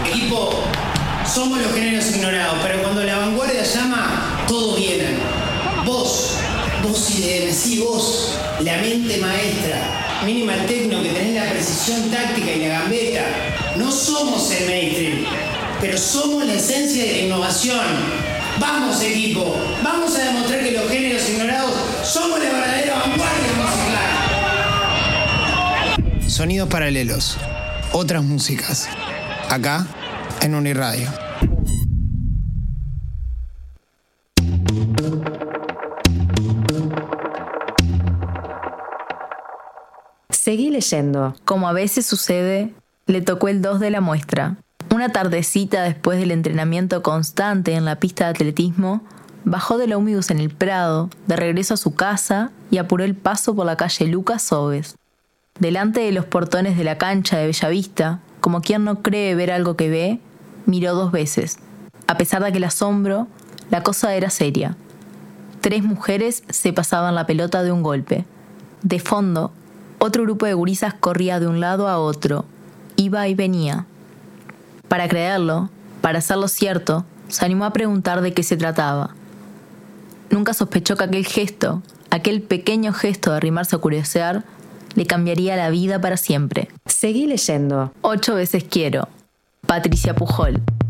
Equipo, somos los géneros ignorados, pero cuando la vanguardia llama, todos vienen. Vos IDM, sí, vos, la mente maestra, Minimal Techno, que tenés la precisión táctica y la gambeta. No somos el mainstream, pero somos la esencia de la innovación. Vamos, equipo, vamos a demostrar que los géneros ignorados somos la verdadera vanguardia musical. Sonidos paralelos, otras músicas, acá en Uniradio. Seguí leyendo. Como a veces sucede, le tocó el 2 de la muestra. Una tardecita después del entrenamiento constante en la pista de atletismo, bajó del ómnibus en el Prado, de regreso a su casa, y apuró el paso por la calle Lucas Soves. Delante de los portones de la cancha de Bellavista, como quien no cree ver algo que ve, miró 2 veces. A pesar de aquel asombro, la cosa era seria. 3 mujeres se pasaban la pelota de un golpe. De fondo, otro grupo de gurisas corría de un lado a otro, iba y venía. Para creerlo, para hacerlo cierto, se animó a preguntar de qué se trataba. Nunca sospechó que aquel gesto, aquel pequeño gesto de arrimarse a curiosear, le cambiaría la vida para siempre. Seguí leyendo. 8 veces quiero. Patricia Pujol.